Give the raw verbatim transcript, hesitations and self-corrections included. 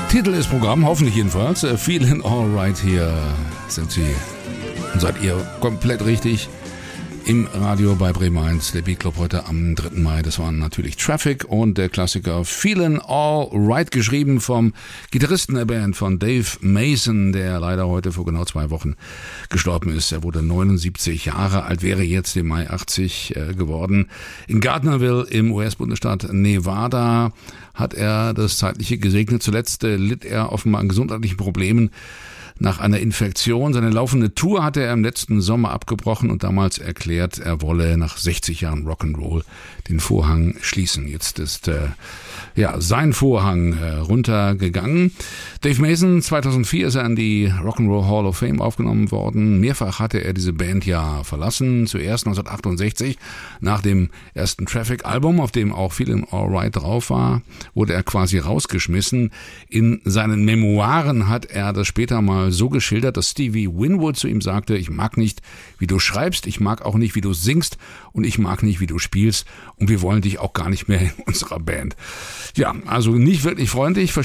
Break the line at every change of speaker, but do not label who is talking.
Titel ist Programm, hoffentlich jedenfalls. Feeling Alright, hier sind Sie und seid ihr komplett richtig im Radio bei Bremen eins, der Beat Club heute am dritten Mai. Das waren natürlich Traffic und der Klassiker Feelin' Alright, geschrieben vom Gitarristen der Band, von Dave Mason, der leider heute vor genau zwei Wochen gestorben ist. Er wurde neunundsiebzig Jahre alt, wäre jetzt im Mai achtzig äh, geworden. In Gardnerville im U S-Bundesstaat Nevada hat er das Zeitliche gesegnet. Zuletzt äh, litt er offenbar an gesundheitlichen Problemen nach einer Infektion. Seine laufende Tour hatte er im letzten Sommer abgebrochen und damals erklärt, er wolle nach sechzig Jahren Rock'n'Roll den Vorhang schließen. Jetzt ist äh, ja sein Vorhang äh, runtergegangen. Dave Mason, zweitausendvier ist er an die Rock'n'Roll Hall of Fame aufgenommen worden. Mehrfach hatte er diese Band ja verlassen. Zuerst neunzehnhundertachtundsechzig, nach dem ersten Traffic-Album, auf dem auch Feelin' Alright drauf war, wurde er quasi rausgeschmissen. In seinen Memoiren hat er das später mal so geschildert, dass Stevie Winwood zu ihm sagte: Ich mag nicht, wie du schreibst, ich mag auch nicht, wie du singst und ich mag nicht, wie du spielst und wir wollen dich auch gar nicht mehr in unserer Band. Ja, also nicht wirklich freundlich.